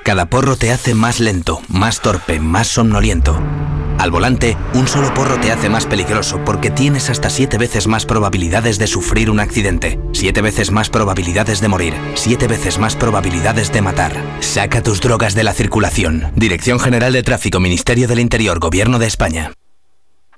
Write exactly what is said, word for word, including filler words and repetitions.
Cada porro te hace más lento, más torpe, más somnoliento. Al volante, un solo porro te hace más peligroso porque tienes hasta siete veces más probabilidades de sufrir un accidente, siete veces más probabilidades de morir, siete veces más probabilidades de matar. Saca tus drogas de la circulación. Dirección General de Tráfico, Ministerio del Interior, Gobierno de España.